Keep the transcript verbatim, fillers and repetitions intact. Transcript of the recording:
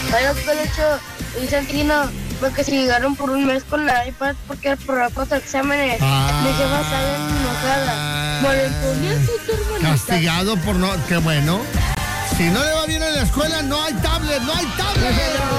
Hola, Pelucho. Y Santino, porque se llegaron por un mes con la iPad porque por la foto de exámenes. Ah. Mi jefa sale enojada. Molestoneando tu hermanita. Castigado por no... Qué bueno. Si no le va bien en la escuela, no hay tablet, no hay tablet.